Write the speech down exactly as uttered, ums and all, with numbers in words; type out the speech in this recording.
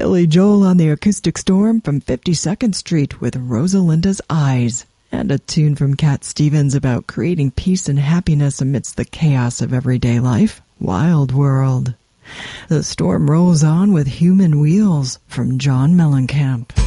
Billy Joel on the Acoustic Storm from fifty-second Street with Rosalinda's Eyes. And a tune from Cat Stevens about creating peace and happiness amidst the chaos of everyday life, Wild World. The Storm rolls on with Human Wheels from John Mellencamp.